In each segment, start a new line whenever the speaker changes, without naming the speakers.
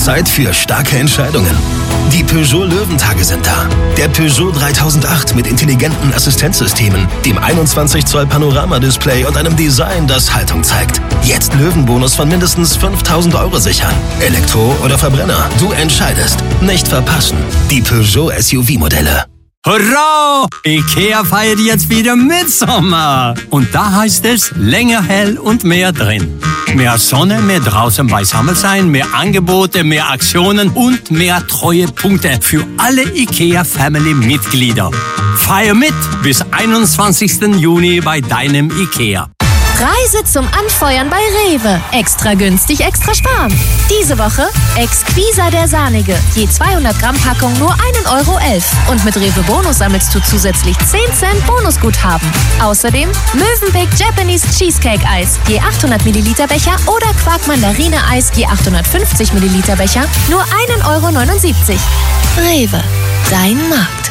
Zeit für starke Entscheidungen. Die Peugeot Löwentage sind da. Der Peugeot 3008 mit intelligenten Assistenzsystemen, dem 21 Zoll Panoramadisplay und einem Design, das Haltung zeigt. Jetzt Löwenbonus von mindestens 5.000 € sichern. Elektro oder Verbrenner, du entscheidest. Nicht verpassen. Die Peugeot SUV-Modelle.
Hurra! IKEA feiert jetzt wieder Mitsommer. Und da heißt es länger hell und mehr drin. Mehr Sonne, mehr draußen beisammen sein, mehr Angebote, mehr Aktionen und mehr Treuepunkte für alle IKEA-Family-Mitglieder. Feier mit bis 21. Juni bei deinem IKEA.
Preise zum Anfeuern bei Rewe. Extra günstig, extra sparen. Diese Woche Exquisa der Sahnige. Je 200 Gramm Packung nur 1,11 €. Und mit Rewe Bonus sammelst du zusätzlich 10 Cent Bonusguthaben. Außerdem Mövenpick Japanese Cheesecake Eis. Je 800 Milliliter Becher oder Quark Mandarine Eis. Je 850 Milliliter Becher. Nur 1,79 €. Rewe. Dein Markt.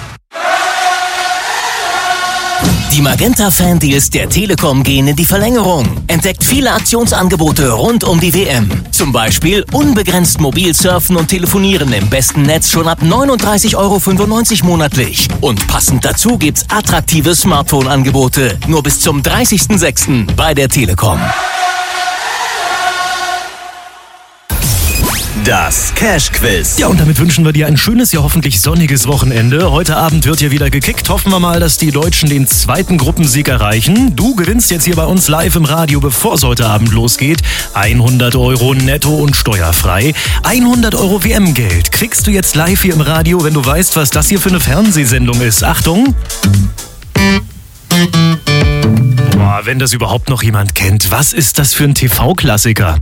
Die Magenta-Fan-Deals der Telekom gehen in die Verlängerung. Entdeckt viele Aktionsangebote rund um die WM. Zum Beispiel unbegrenzt mobil surfen und telefonieren im besten Netz schon ab 39,95 € monatlich. Und passend dazu gibt's attraktive Smartphone-Angebote. Nur bis zum 30.06. bei der Telekom.
Das Cash-Quiz.
Ja, und damit wünschen wir dir ein schönes, ja hoffentlich sonniges Wochenende. Heute Abend wird hier wieder gekickt. Hoffen wir mal, dass die Deutschen den zweiten Gruppensieg erreichen. Du gewinnst jetzt hier bei uns live im Radio, bevor es heute Abend losgeht. 100 € netto und steuerfrei. 100 € WM-Geld kriegst du jetzt live hier im Radio, wenn du weißt, was das hier für eine Fernsehsendung ist. Achtung! Boah, wenn das überhaupt noch jemand kennt. Was ist das für ein TV-Klassiker?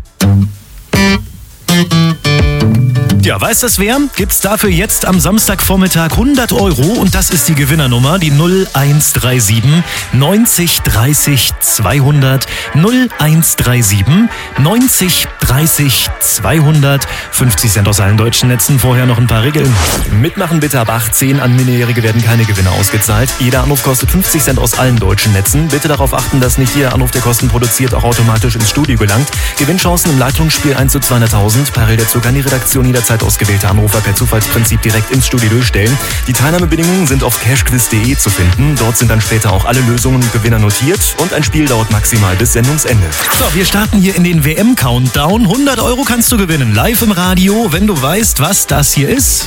Ja, weiß das wer? Gibt's dafür jetzt am Samstagvormittag 100 € und das ist die Gewinnernummer, die 0137 90 30 200 0137 90 30 200 50 Cent aus allen deutschen Netzen. Vorher noch ein paar Regeln. Mitmachen bitte ab 18. An Minderjährige werden keine Gewinne ausgezahlt. Jeder Anruf kostet 50 Cent aus allen deutschen Netzen. Bitte darauf achten, dass nicht jeder Anruf, der Kosten produziert, auch automatisch ins Studio gelangt. Gewinnchancen im Leitungsspiel 1 zu 200.000. Parallel dazu kann die Redaktion jederzeit ausgewählte Anrufer per Zufallsprinzip direkt ins Studio durchstellen. Die Teilnahmebedingungen sind auf cashquiz.de zu finden. Dort sind dann später auch alle Lösungen und Gewinner notiert und ein Spiel dauert maximal bis Sendungsende. So, wir starten hier in den WM-Countdown. 100 € kannst du gewinnen, live im Radio, wenn du weißt, was das hier ist.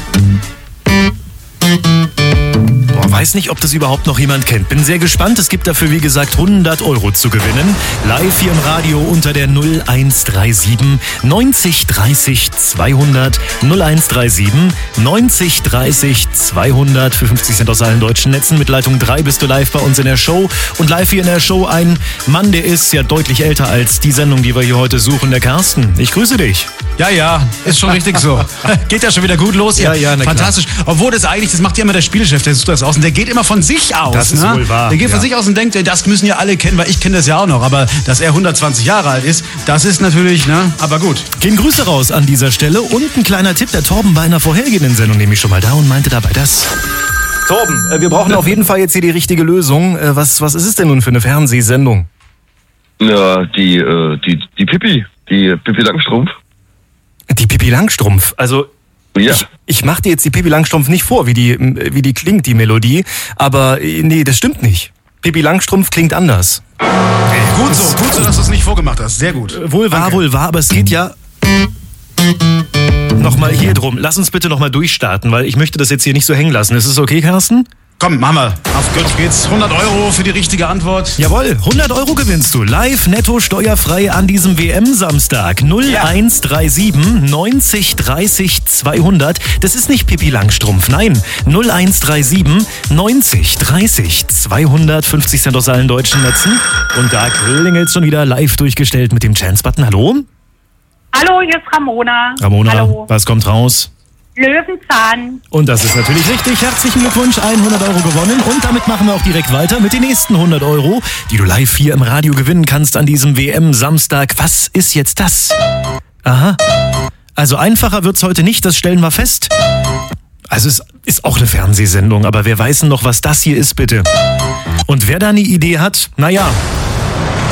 Weiß nicht, ob das überhaupt noch jemand kennt. Bin sehr gespannt. Es gibt dafür, wie gesagt, 100 € zu gewinnen. Live hier im Radio unter der 0137 90 30 200 0137 90 30 200 für 50 Cent aus allen deutschen Netzen. Mit Leitung 3 bist du live bei uns in der Show. Und live hier in der Show ein Mann, der ist ja deutlich älter als die Sendung, die wir hier heute suchen. Der Carsten. Ich grüße dich.
Ja, ist schon richtig so. Geht ja schon wieder gut los hier.
Ja,
fantastisch. Obwohl das macht ja immer der Spielchef, der sucht das aus. Und der geht immer von sich aus.
Das ist wohl wahr.
Der geht von sich aus und denkt, das müssen ja alle kennen, weil ich kenne das ja auch noch. Aber dass er 120 Jahre alt ist, das ist natürlich, aber gut.
Gehen Grüße raus an dieser Stelle. Und ein kleiner Tipp, der Torben bei einer vorhergehenden Sendung nämlich schon mal da und meinte dabei das. Torben, wir brauchen auf jeden Fall jetzt hier die richtige Lösung. Was ist es denn nun für eine Fernsehsendung?
Ja, die Pippi Langstrumpf.
Die Pippi Langstrumpf, also ja. Ich mache dir jetzt die Pippi Langstrumpf nicht vor, wie die klingt, die Melodie, aber nee, das stimmt nicht. Pippi Langstrumpf klingt anders.
Gut so, dass du es nicht vorgemacht hast, sehr gut.
Wohl wahr, aber es geht ja nochmal hier drum. Lass uns bitte nochmal durchstarten, weil ich möchte das jetzt hier nicht so hängen lassen. Ist es okay, Carsten?
Komm, machen wir. Auf geht's. 100 € für die richtige Antwort.
Jawohl, 100 € gewinnst du. Live, netto, steuerfrei an diesem WM-Samstag. 0137 90 30 200. Das ist nicht Pippi Langstrumpf, nein. 0137 90 30 200. 50 Cent aus allen deutschen Netzen. Und da klingelt's schon wieder live durchgestellt mit dem Chance-Button. Hallo?
Hallo, hier ist Ramona.
Ramona,
hallo.
Was kommt raus?
Löwenzahn.
Und das ist natürlich richtig. Herzlichen Glückwunsch, 100 € gewonnen. Und damit machen wir auch direkt weiter mit den nächsten 100 €, die du live hier im Radio gewinnen kannst an diesem WM-Samstag. Was ist jetzt das? Aha. Also einfacher wird's heute nicht, das stellen wir fest. Also es ist auch eine Fernsehsendung, aber wer weiß denn noch, was das hier ist, bitte? Und wer da eine Idee hat, naja,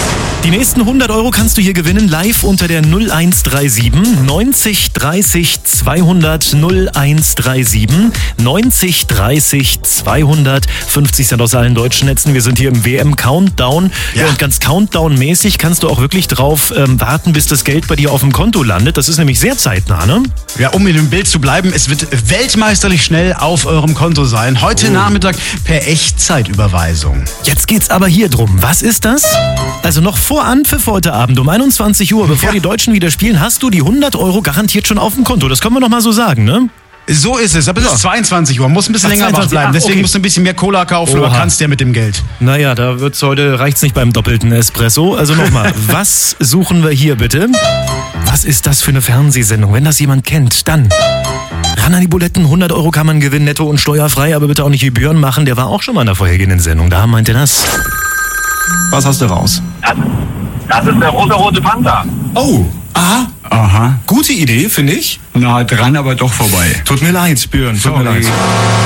Die nächsten 100 Euro kannst du hier gewinnen, live unter der 0137 90 30 200 0137 90 30 200. 50 Cent aus allen deutschen Netzen. Wir sind hier im WM-Countdown. Ja. Und ganz Countdown-mäßig kannst du auch wirklich drauf warten, bis das Geld bei dir auf dem Konto landet. Das ist nämlich sehr zeitnah, ne?
Ja, um in dem Bild zu bleiben, es wird weltmeisterlich schnell auf eurem Konto sein. Heute Nachmittag per Echtzeitüberweisung.
Jetzt geht's aber hier drum. Was ist das? Also noch vor Anpfiff heute Abend um 21 Uhr, bevor die Deutschen wieder spielen, hast du die 100 Euro garantiert schon auf dem Konto. Das können wir noch mal so sagen, ne?
So ist es, aber es ist 22 Uhr, muss ein bisschen länger wach bleiben. Deswegen musst du ein bisschen mehr Cola kaufen, aber kannst ja mit dem Geld.
Naja, reicht's nicht beim doppelten Espresso. Also nochmal, was suchen wir hier bitte? Was ist das für eine Fernsehsendung? Wenn das jemand kennt, dann ran an die Buletten. 100 Euro kann man gewinnen, netto und steuerfrei, aber bitte auch nicht wie Björn machen. Der war auch schon mal in der vorhergehenden Sendung. Da meinte das.
Was hast du raus?
Das ist der rosa-rote Panther.
Oh, aha. Gute Idee, finde ich.
Na, dran, aber doch vorbei.
Tut mir leid, Björn, tut mir leid.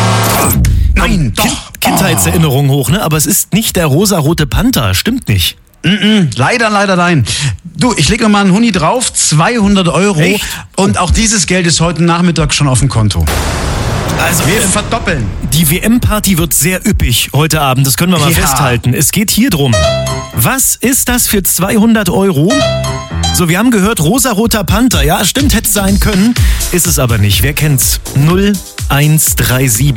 Nein, doch. Kindheitserinnerung hoch, ne? Aber es ist nicht der rosa-rote Panther, stimmt nicht.
Leider nein. Du, ich lege mal einen Huni drauf, 200 Euro.
Echt?
Und auch dieses Geld ist heute Nachmittag schon auf dem Konto.
Also
wir verdoppeln.
Die WM-Party wird sehr üppig heute Abend, das können wir mal festhalten. Es geht hier drum. Was ist das für 200 Euro? So, wir haben gehört, rosa-roter Panther. Ja, stimmt, hätte es sein können. Ist es aber nicht. Wer kennt's? 0137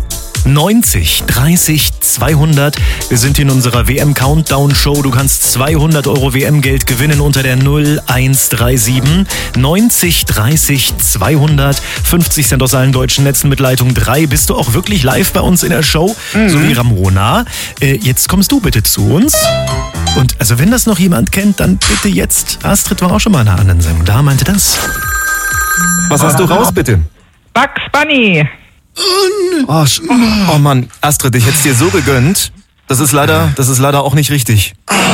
90 30 200. Wir sind in unserer WM-Countdown-Show. Du kannst 200 Euro WM-Geld gewinnen unter der 0137 90 30 200. 50 Cent aus allen deutschen Netzen mit Leitung 3. Bist du auch wirklich live bei uns in der Show? So wie Ramona. Jetzt kommst du bitte zu uns. Und also wenn das noch jemand kennt, dann bitte jetzt. Astrid war auch schon mal in einer anderen Sendung. Da meinte das.
Was hast du raus, bitte?
Bugs Bunny.
Oh Mann, Astrid, ich hätte es dir so gegönnt. Das ist leider auch nicht richtig.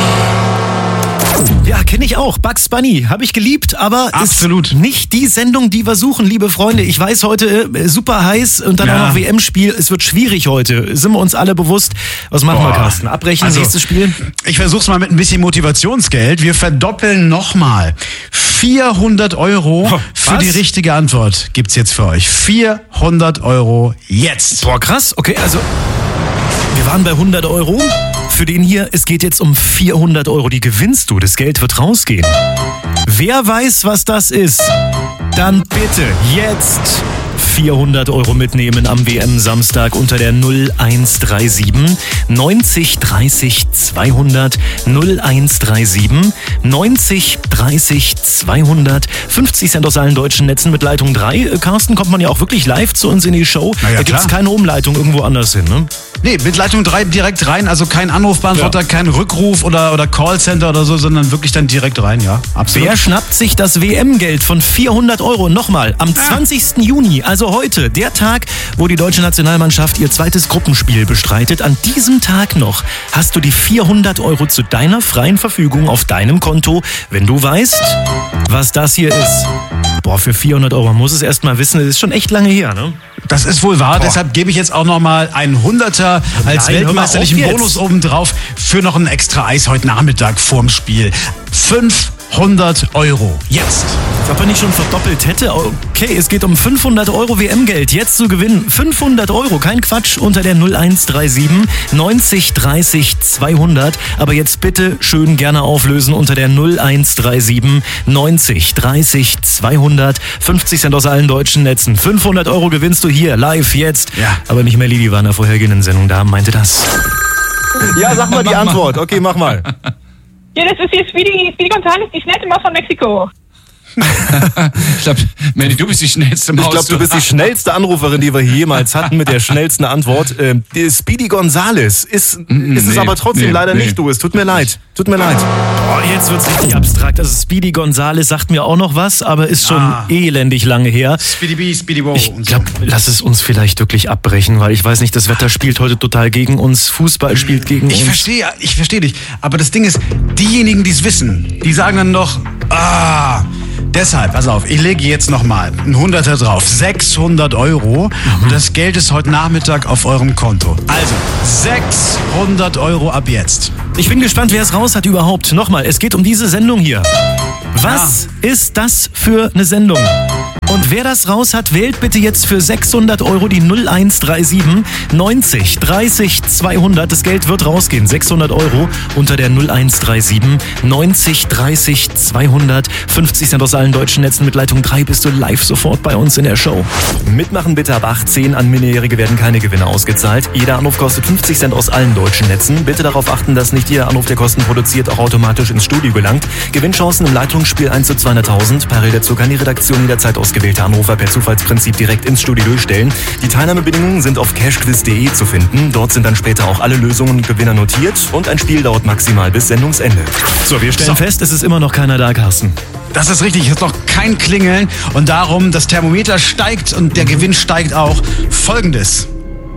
Ja, kenne ich auch. Bugs Bunny, habe ich geliebt, aber
absolut
ist nicht die Sendung, die wir suchen, liebe Freunde. Ich weiß, heute super heiß und dann auch noch WM-Spiel. Es wird schwierig heute. Sind wir uns alle bewusst? Was machen wir, Carsten? Abbrechen, nächstes Spiel?
Ich versuch's mal mit ein bisschen Motivationsgeld. Wir verdoppeln nochmal. 400 Euro für die richtige Antwort gibt's jetzt für euch. 400 Euro jetzt.
Boah, krass. Okay, also wir waren bei 100 Euro. Für den hier, es geht jetzt um 400 Euro. Die gewinnst du. Das Geld wird rausgehen. Wer weiß, was das ist, dann bitte jetzt 400 Euro mitnehmen am WM-Samstag unter der 0137 90 30 200 0137 90 30 200. 50 Cent aus allen deutschen Netzen mit Leitung 3. Carsten, kommt man ja auch wirklich live zu uns in die Show. Da gibt es keine Umleitung irgendwo anders hin, ne?
Nee, mit Leitung 3 direkt rein, also kein Anrufbeantworter, kein Rückruf oder Callcenter oder so, sondern wirklich dann direkt rein, ja, absolut.
Wer schnappt sich das WM-Geld von 400 Euro nochmal am 20. Juni, also heute, der Tag, wo die deutsche Nationalmannschaft ihr zweites Gruppenspiel bestreitet. An diesem Tag noch hast du die 400 Euro zu deiner freien Verfügung auf deinem Konto, wenn du weißt, was das hier ist. Boah, für 400 Euro, man muss es erst mal wissen, das ist schon echt lange her, ne?
Das ist wohl wahr, deshalb gebe ich jetzt auch nochmal einen 100er als weltmeisterlichen Bonus obendrauf für noch ein extra Eis heute Nachmittag vorm Spiel. 500 Euro. Jetzt.
Ob er nicht schon verdoppelt hätte. Okay, es geht um 500 Euro WM-Geld. Jetzt zu gewinnen. 500 Euro, kein Quatsch, unter der 0137 90 30 200. Aber jetzt bitte schön gerne auflösen unter der 0137 90 30 200. 50 Cent aus allen deutschen Netzen. 500 Euro gewinnst du hier, live, jetzt.
Ja.
Aber nicht Melly, die war in der vorhergehenden Sendung da, meinte das.
Ja, sag mal die Antwort. Okay, mach mal.
Ja, das ist hier Speedy Gonzales, die schnellste Maus von Mexiko.
Ich glaube, Melly, du bist die schnellste Maus.
Ich glaube, du bist die schnellste Anruferin, die wir jemals hatten mit der schnellsten Antwort. Speedy Gonzales ist es aber trotzdem leider nicht du. Es tut mir leid. Tut mir leid.
Oh, jetzt wird's richtig abstrakt. Also Speedy Gonzales sagt mir auch noch was, aber ist schon elendig lange her.
Speedy B, Speedy Bo.
Ich glaube, lass es uns vielleicht wirklich abbrechen, weil ich weiß nicht, das Wetter spielt heute total gegen uns. Fußball spielt gegen uns.
Ich verstehe dich. Aber das Ding ist, diejenigen, die es wissen, die sagen dann noch, Deshalb, pass auf, ich lege jetzt nochmal ein 100er drauf, 600 Euro und das Geld ist heute Nachmittag auf eurem Konto. Also 600 Euro ab jetzt.
Ich bin gespannt, wer es raus hat überhaupt. Nochmal, es geht um diese Sendung hier. Was ist das für eine Sendung? Und wer das raus hat, wählt bitte jetzt für 600 Euro die 0137 90 30 200. Das Geld wird rausgehen. 600 Euro unter der 0137 90 30 200. 50 Cent aus allen deutschen Netzen mit Leitung 3 bist du live sofort bei uns in der Show.
Mitmachen bitte ab 18. An Minderjährige werden keine Gewinne ausgezahlt. Jeder Anruf kostet 50 Cent aus allen deutschen Netzen. Bitte darauf achten, dass nicht jeder Anruf, der Kosten produziert, auch automatisch ins Studio gelangt. Gewinnchancen im Leitungsspiel 1 zu 200.000. Parallel dazu kann die Redaktion jederzeit ausgewählte Anrufer per Zufallsprinzip direkt ins Studio durchstellen. Die Teilnahmebedingungen sind auf cashquiz.de zu finden. Dort sind dann später auch alle Lösungen und Gewinner notiert und ein Spiel dauert maximal bis Sendungsende.
So, wir stellen fest, es ist immer noch keiner da, Carsten.
Das ist richtig, es ist noch kein Klingeln und darum, das Thermometer steigt und der Gewinn steigt auch. Folgendes: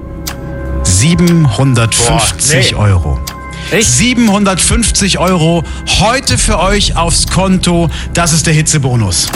750 Euro. Echt? 750 Euro heute für euch aufs Konto. Das ist der Hitzebonus.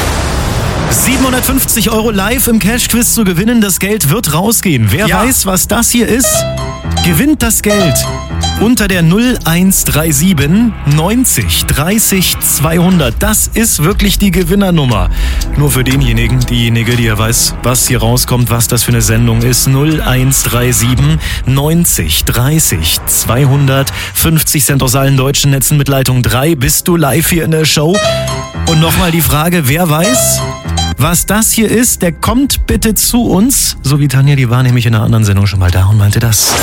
750 Euro live im Cash-Quiz zu gewinnen. Das Geld wird rausgehen. Wer weiß, was das hier ist, gewinnt das Geld unter der 0137 90 30 200. Das ist wirklich die Gewinnernummer. Nur für diejenige, die ja weiß, was hier rauskommt, was das für eine Sendung ist. 0137 90 30 200. 50 Cent aus allen deutschen Netzen mit Leitung 3. Bist du live hier in der Show? Und nochmal die Frage, wer weiß, was das hier ist, der kommt bitte zu uns. So wie Tanja, die war nämlich in einer anderen Sendung schon mal da und meinte das.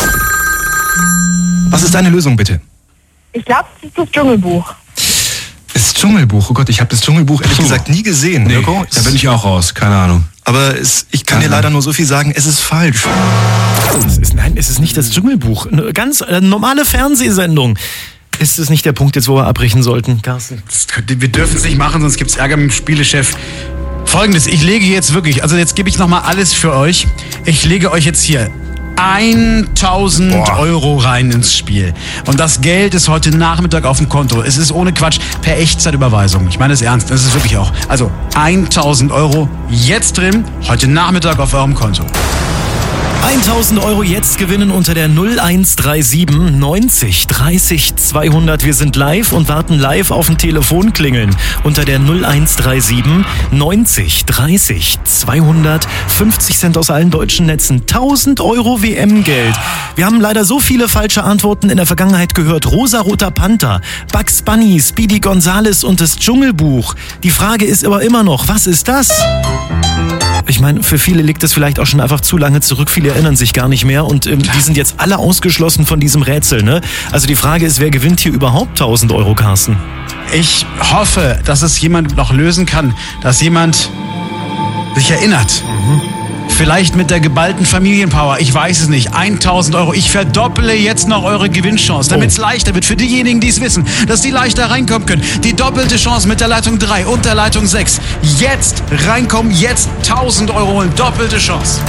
Was ist deine Lösung, bitte?
Ich glaube, das ist das Dschungelbuch.
Das Dschungelbuch, oh Gott, ich habe das Dschungelbuch ehrlich gesagt nie gesehen.
Nee,
Mirko, da bin ich auch raus, keine Ahnung.
Aber ich kann dir leider nur so viel sagen, es ist falsch.
Nein, es ist nicht das Dschungelbuch. Eine ganz normale Fernsehsendung. Ist es nicht der Punkt jetzt, wo wir abbrechen sollten, Carsten?
Wir dürfen es nicht machen, sonst gibt es Ärger mit dem Spielechef. Folgendes, ich lege jetzt wirklich, also jetzt gebe ich nochmal alles für euch. Ich lege euch jetzt hier 1000 Euro rein ins Spiel. Und das Geld ist heute Nachmittag auf dem Konto. Es ist ohne Quatsch per Echtzeitüberweisung. Ich meine es ernst, das ist wirklich auch. Also 1000 Euro jetzt drin, heute Nachmittag auf eurem Konto.
1000 Euro jetzt gewinnen unter der 0137 90 30 200. Wir sind live und warten live auf ein Telefonklingeln unter der 0137 90 30 200. 50 Cent aus allen deutschen Netzen. 1000 Euro WM-Geld. Wir haben leider so viele falsche Antworten in der Vergangenheit gehört. Rosa-Roter Panther, Bugs Bunny, Speedy Gonzales und das Dschungelbuch. Die Frage ist aber immer noch, was ist das? Ich meine, für viele liegt das vielleicht auch schon einfach zu lange zurück. Viele erinnern sich gar nicht mehr und die sind jetzt alle ausgeschlossen von diesem Rätsel, ne? Also die Frage ist, wer gewinnt hier überhaupt 1000 Euro, Carsten?
Ich hoffe, dass es jemand noch lösen kann, dass jemand sich erinnert. Vielleicht mit der geballten Familienpower, ich weiß es nicht. 1000 Euro. Ich verdopple jetzt noch eure Gewinnchance, damit es leichter wird für diejenigen, die es wissen, dass die leichter reinkommen können. Die doppelte Chance mit der Leitung 3 und der Leitung 6. Jetzt reinkommen, jetzt 1000 Euro holen. Doppelte Chance.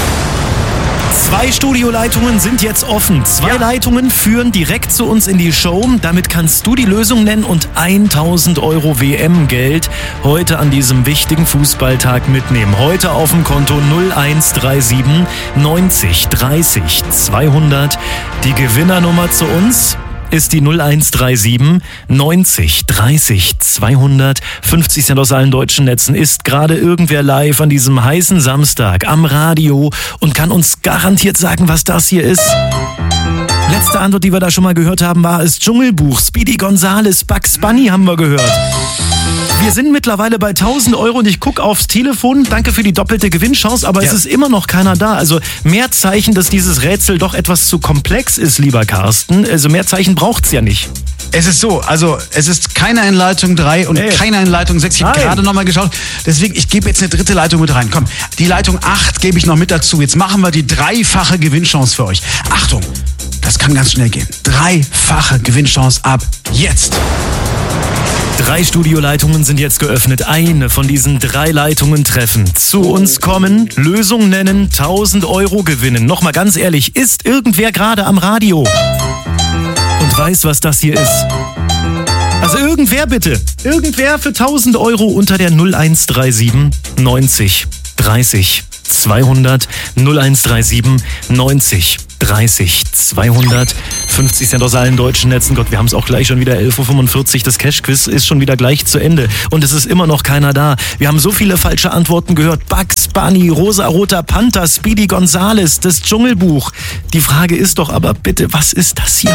2 Studioleitungen sind jetzt offen. 2 Leitungen führen direkt zu uns in die Show. Damit kannst du die Lösung nennen und 1000 Euro WM-Geld heute an diesem wichtigen Fußballtag mitnehmen. Heute auf dem Konto 0137 90 30 200. Die Gewinnernummer zu uns ist die 0137 90 30 200. 50 Cent aus allen deutschen Netzen. Ist gerade irgendwer live an diesem heißen Samstag am Radio und kann uns garantiert sagen, was das hier ist? Letzte Antwort, die wir da schon mal gehört haben, war das Dschungelbuch. Speedy Gonzales, Bugs Bunny haben wir gehört. Wir sind mittlerweile bei 1000 Euro und ich gucke aufs Telefon. Danke für die doppelte Gewinnchance, aber es ist immer noch keiner da. Also mehr Zeichen, dass dieses Rätsel doch etwas zu komplex ist, lieber Carsten. Also mehr Zeichen braucht's ja nicht.
Es ist so, also es ist keiner in Leitung 3 und keiner in Leitung 6. Ich habe gerade nochmal geschaut. Deswegen, ich gebe jetzt eine dritte Leitung mit rein. Komm, die Leitung 8 gebe ich noch mit dazu. Jetzt machen wir die dreifache Gewinnchance für euch. Achtung, das kann ganz schnell gehen. Dreifache Gewinnchance ab jetzt.
3 Studioleitungen sind jetzt geöffnet. Eine von diesen 3 Leitungen treffen. Zu uns kommen, Lösung nennen, 1000 Euro gewinnen. Nochmal ganz ehrlich, ist irgendwer gerade am Radio und weiß, was das hier ist? Also irgendwer bitte. Irgendwer für 1.000 Euro unter der 0137 90 30 200 0137 90 30 200 50 Cent aus allen deutschen Netzen. Gott, wir haben es auch gleich schon wieder 11.45 Uhr. Das Cash-Quiz ist schon wieder gleich zu Ende. Und es ist immer noch keiner da. Wir haben so viele falsche Antworten gehört. Bugs Bunny, Rosa-Roter Panther, Speedy Gonzales, das Dschungelbuch. Die Frage ist doch aber bitte, was ist das hier?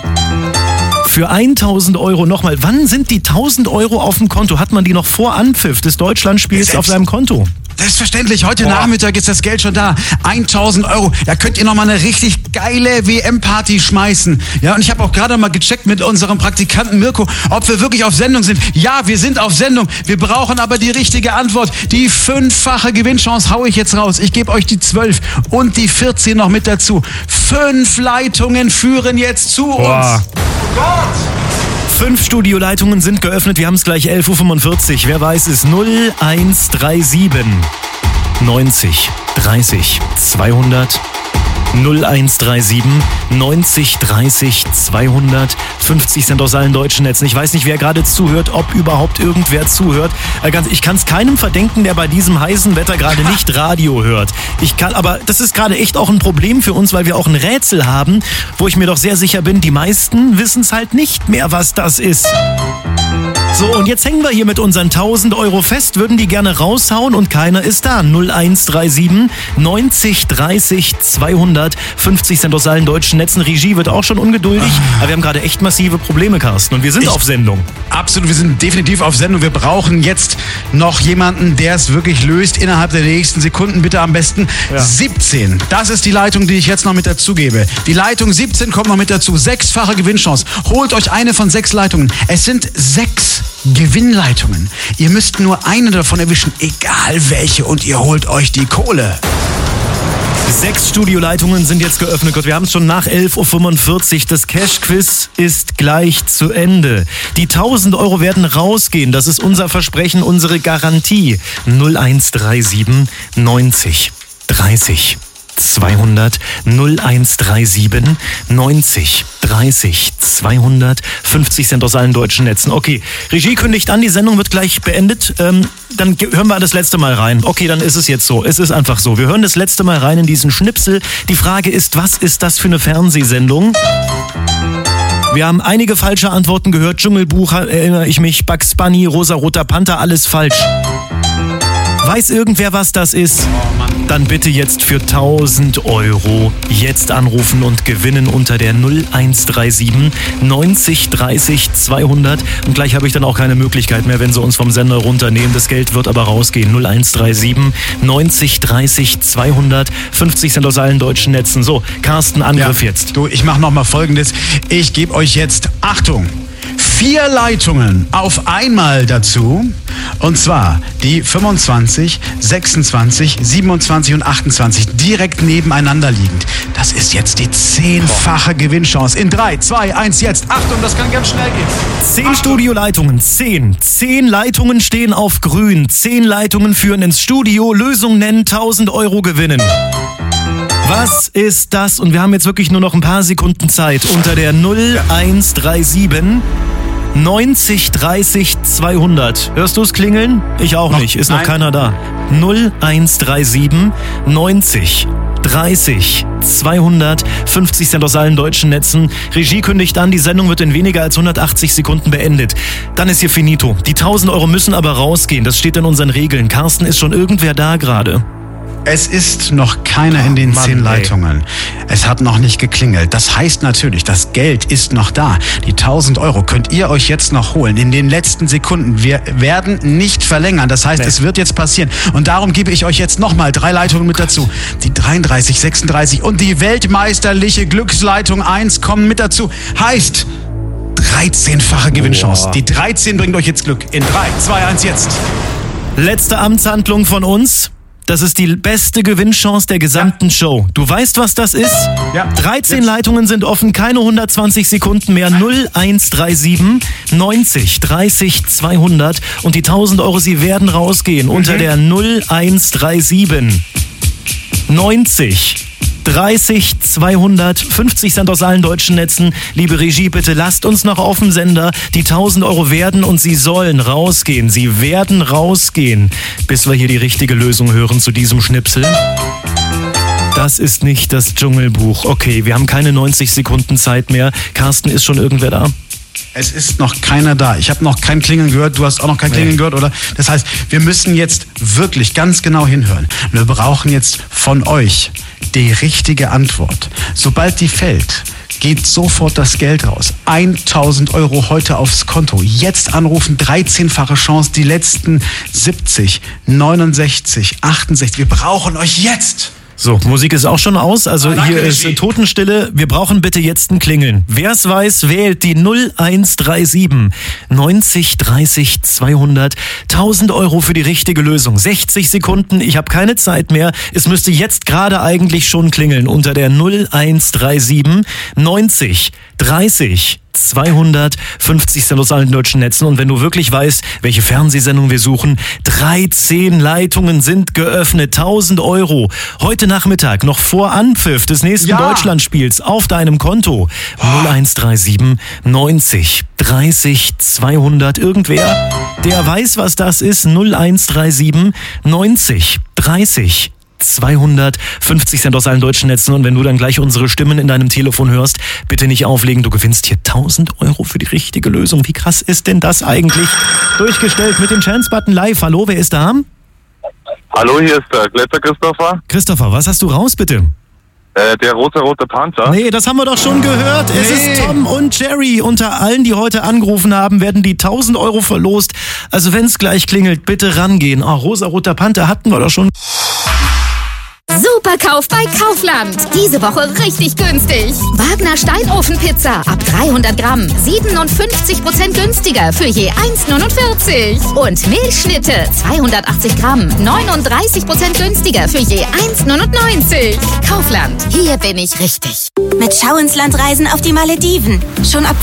Für 1.000 Euro nochmal. Wann sind die 1.000 Euro auf dem Konto? Hat man die noch vor Anpfiff des Deutschlandspiels auf seinem Konto?
Selbstverständlich, heute Nachmittag ist das Geld schon da. 1.000 Euro. Da könnt ihr nochmal eine richtig geile WM-Party schmeißen. Ja, und ich habe auch gerade mal gecheckt mit unserem Praktikanten Mirko, ob wir wirklich auf Sendung sind. Ja, wir sind auf Sendung. Wir brauchen aber die richtige Antwort. Die 5-fache Gewinnchance haue ich jetzt raus. Ich gebe euch die 12 und die 14 noch mit dazu. 5 Leitungen führen jetzt zu uns. Oh Gott!
5 Studioleitungen sind geöffnet. Wir haben es gleich 11.45 Uhr. Wer weiß es? 0137 90 30 200 0137 90 30 200 50 Cent aus allen deutschen Netzen. Ich weiß nicht, wer gerade zuhört, ob überhaupt irgendwer zuhört. Ich kann es keinem verdenken, der bei diesem heißen Wetter gerade nicht Radio hört. Aber das ist gerade echt auch ein Problem für uns, weil wir auch ein Rätsel haben, wo ich mir doch sehr sicher bin, die meisten wissen es halt nicht mehr, was das ist. So, und jetzt hängen wir hier mit unseren 1.000 Euro fest, würden die gerne raushauen und keiner ist da. 0137 90 30 200 50 Cent aus allen deutschen Netzen. Regie wird auch schon ungeduldig, aber wir haben gerade echt massive Probleme, Carsten, und wir sind auf Sendung.
Absolut, wir sind definitiv auf Sendung. Wir brauchen jetzt noch jemanden, der es wirklich löst innerhalb der nächsten Sekunden. Bitte am besten 17. Das ist die Leitung, die ich jetzt noch mit dazu gebe. Die Leitung 17 kommt noch mit dazu. 6-fache Gewinnchance. Holt euch eine von 6 Leitungen. Es sind 6 Gewinnleitungen. Ihr müsst nur eine davon erwischen, egal welche, und ihr holt euch die Kohle.
6 Studioleitungen sind jetzt geöffnet. Gott, wir haben es schon nach 11.45 Uhr. Das Cash-Quiz ist gleich zu Ende. Die 1.000 Euro werden rausgehen. Das ist unser Versprechen, unsere Garantie. 0137 90 30 200 0137 90 30 200 50 Cent aus allen deutschen Netzen. Okay, Regie kündigt an, die Sendung wird gleich beendet. Dann hören wir das letzte Mal rein. Okay, dann ist es jetzt so. Es ist einfach so. Wir hören das letzte Mal rein in diesen Schnipsel. Die Frage ist, was ist das für eine Fernsehsendung? Wir haben einige falsche Antworten gehört. Dschungelbuch, erinnere ich mich. Bugs Bunny, Rosa-Roter Panther, alles falsch. Weiß irgendwer, was das ist? Dann bitte jetzt für 1.000 Euro jetzt anrufen und gewinnen unter der 0137 90 30 200. Und gleich habe ich dann auch keine Möglichkeit mehr, wenn sie uns vom Sender runternehmen. Das Geld wird aber rausgehen. 0137 90 30 200. 50 Cent aus allen deutschen Netzen. So, Carsten, Angriff jetzt.
Du, ich mache nochmal Folgendes. Ich gebe euch jetzt, Achtung, 4 Leitungen auf einmal dazu. Und zwar die 25, 26, 27 und 28 direkt nebeneinander liegend. Das ist jetzt die 10-fache Gewinnchance. In 3, 2, 1, jetzt. Achtung, das kann ganz schnell gehen.
10 Studioleitungen, 10. 10 Leitungen stehen auf grün. 10 Leitungen führen ins Studio. Lösung nennen, 1.000 Euro gewinnen. Was ist das? Und wir haben jetzt wirklich nur noch ein paar Sekunden Zeit. Unter der 0137 90 30 200. Hörst du es klingeln? Ich auch nicht. Ist noch keiner da. 0137 90 30 200. 50 Cent aus allen deutschen Netzen. Regie kündigt an, die Sendung wird in weniger als 180 Sekunden beendet. Dann ist hier finito. Die 1.000 Euro müssen aber rausgehen. Das steht in unseren Regeln. Carsten, ist schon irgendwer da gerade?
Es ist noch keiner in den 10 Leitungen. Es hat noch nicht geklingelt. Das heißt natürlich, das Geld ist noch da. Die 1.000 Euro könnt ihr euch jetzt noch holen in den letzten Sekunden. Wir werden nicht verlängern. Das heißt, es wird jetzt passieren. Und darum gebe ich euch jetzt nochmal 3 Leitungen mit dazu. Die 33, 36 und die weltmeisterliche Glücksleitung 1 kommen mit dazu. Heißt 13-fache Gewinnchance. Die 13 bringt euch jetzt Glück. In 3, 2, 1, jetzt.
Letzte Amtshandlung von uns. Das ist die beste Gewinnchance der gesamten Show. Du weißt, was das ist?
Ja.
13 Leitungen sind offen, keine 120 Sekunden mehr. 0137 90 30 200. Und die 1.000 Euro, sie werden rausgehen. Unter der 0137 90 30 200, 50 Cent aus allen deutschen Netzen. Liebe Regie, bitte lasst uns noch auf dem Sender. Die 1000 Euro werden und sie sollen rausgehen. Sie werden rausgehen, bis wir hier die richtige Lösung hören zu diesem Schnipsel. Das ist nicht das Dschungelbuch. Okay, wir haben keine 90 Sekunden Zeit mehr. Carsten, ist schon irgendwer da?
Es ist noch keiner da. Ich habe noch kein Klingeln gehört. Du hast auch noch kein Klingeln gehört, oder? Das heißt, wir müssen jetzt wirklich ganz genau hinhören. Wir brauchen jetzt von euch die richtige Antwort. Sobald die fällt, geht sofort das Geld raus. 1000 Euro heute aufs Konto. Jetzt anrufen, 13-fache Chance, die letzten 70, 69, 68. Wir brauchen euch jetzt!
So, Musik ist auch schon aus, also hier ist Totenstille. Wir brauchen bitte jetzt ein Klingeln. Wer es weiß, wählt die 0137 90 30 200. 1000 Euro für die richtige Lösung. 60 Sekunden, ich habe keine Zeit mehr. Es müsste jetzt gerade eigentlich schon klingeln unter der 0137 90 30 200, 50 Cent aus allen deutschen Netzen. Und wenn du wirklich weißt, welche Fernsehsendung wir suchen, 13 Leitungen sind geöffnet. 1000 Euro. Heute Nachmittag, noch vor Anpfiff des nächsten Deutschlandspiels, auf deinem Konto. 0137 90 30 200. Irgendwer, der weiß, was das ist. 0137 90 30 200, 50 Cent aus allen deutschen Netzen. Und wenn du dann gleich unsere Stimmen in deinem Telefon hörst, bitte nicht auflegen. Du gewinnst hier 1000 Euro für die richtige Lösung. Wie krass ist denn das eigentlich? Durchgestellt mit dem Chance-Button live. Hallo, wer ist da?
Hallo, hier ist der Gletscher Christopher.
Christopher, was hast du raus, bitte?
Der rote Panther.
Nee, das haben wir doch schon gehört. Es ist Tom und Jerry. Unter allen, die heute angerufen haben, werden die 1000 Euro verlost. Also wenn es gleich klingelt, bitte rangehen. Oh, rosa-roter Panther hatten wir doch schon.
Superkauf bei Kaufland. Diese Woche richtig günstig. Wagner Steinofenpizza ab 300 Gramm. 57% günstiger für je 1,49. Und Milchschnitte 280 Gramm. 39% günstiger für je 1,99. Kaufland. Hier bin ich richtig.
Mit Schau ins Land reisen auf die Malediven. Schon ab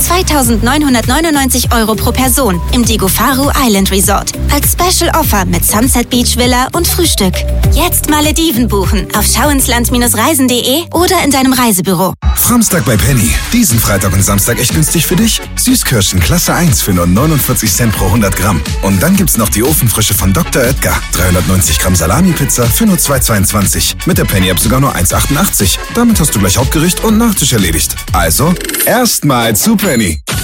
2.999 Euro pro Person im Digo Faru Island Resort. Als Special Offer mit Sunset Beach Villa und Frühstück. Jetzt Malediven buchen auf schauinsland-reisen.de oder in deinem Reisebüro.
Samstag bei Penny. Diesen Freitag und Samstag echt günstig für dich. Süßkirschen Klasse 1 für nur 49 Cent pro 100 Gramm. Und dann gibt's noch die Ofenfrische von Dr. Oetker. 390 Gramm Salami-Pizza für nur 2,22. Mit der Penny-App sogar nur 1,88. Damit hast du gleich Hauptgericht und Nachtisch erledigt. Also, erstmal zu Penny.